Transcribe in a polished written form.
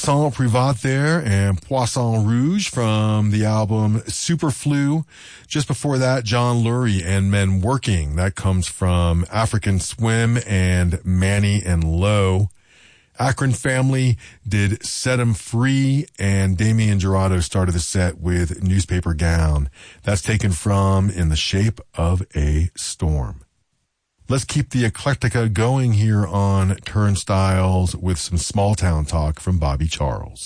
Laissant Privat there, and Poisson Rouge from the album Superflu. Just before that, John Lurie and Men Working. That comes from African Swim and Manny and Low. Akron Family did Set 'Em Free, and Damian Jurado started the set with Newspaper Gown. That's taken from In the Shape of a Storm. Let's keep the eclectica going here on Turnstiles with some small town talk from Bobby Charles.